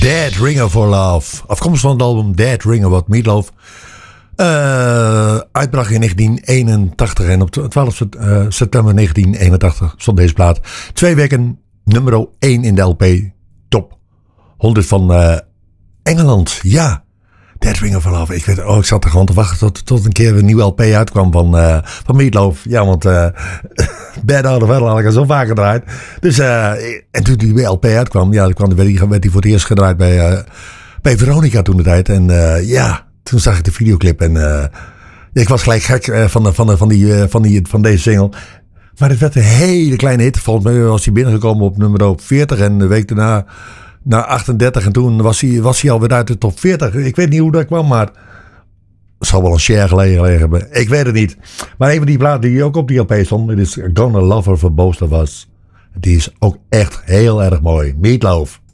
Dead Ringer for Love. Afkomstig van het album Dead Ringer, wat Meatloaf uitbracht in 1981. En op 12 september 1981 stond deze plaat 2 weken nummer 1 in de LP Top 100 van Engeland. Ja, Dead Ringer for Love. Ik zat er gewoon te wachten tot een keer een nieuwe LP uitkwam van Meatloaf. Ja, want Bad Out of Hell had ik er zo vaak gedraaid. Dus, en toen die LP uitkwam, werd die voor het eerst gedraaid bij Veronica toen de tijd. En toen zag ik de videoclip en ik was gelijk gek van deze single. Maar het werd een hele kleine hit. Volgens mij was hij binnengekomen op nummer 40 en de week daarna naar 38. En toen was hij alweer uit de top 40. Ik weet niet hoe dat kwam, maar het zal wel een share gelegen hebben. Ik weet het niet. Maar een van die platen die ook op die LP stond, dit is Gonna Love Her for Both of Us. Die is ook echt heel erg mooi. Meatloaf.